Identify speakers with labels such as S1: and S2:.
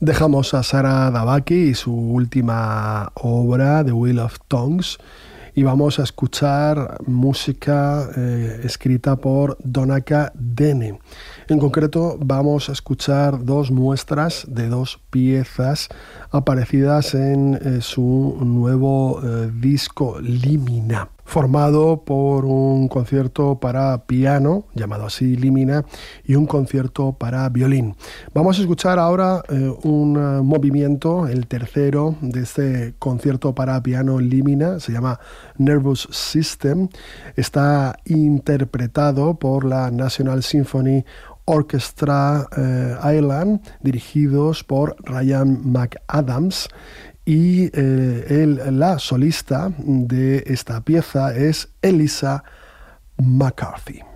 S1: Dejamos a Sarah Dabaki y su última obra, The Wheel of Tongues, y vamos a escuchar música escrita por Donaka Dene. En concreto, vamos a escuchar dos muestras de dos piezas aparecidas en su nuevo disco Limina, formado por un concierto para piano, llamado así Limina, y un concierto para violín. Vamos a escuchar ahora un movimiento, el tercero de este concierto para piano Limina, se llama Nervous System. Está interpretado por la National Symphony Orchestra Ireland, dirigidos por Ryan McAdams, y la solista de esta pieza es Elisa McCarthy.